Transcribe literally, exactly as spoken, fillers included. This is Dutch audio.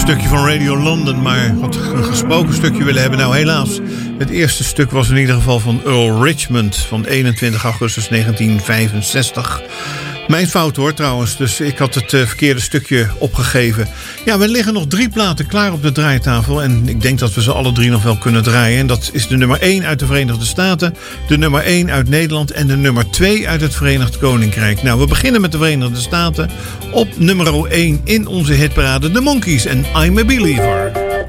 stukje van Radio London, maar had een gesproken stukje willen hebben. Nou, helaas. Het eerste stuk was in ieder geval van Earl Richmond van eenentwintig augustus negentien vijfenzestig. Mijn fout hoor trouwens, dus ik had het uh, verkeerde stukje opgegeven. Ja, we liggen nog drie platen klaar op de draaitafel. En ik denk dat we ze alle drie nog wel kunnen draaien. En dat is de nummer één uit de Verenigde Staten, de nummer één uit Nederland en de nummer twee uit het Verenigd Koninkrijk. Nou, we beginnen met de Verenigde Staten. Op nummer één in onze hitparade, The Monkees en I'm a Believer.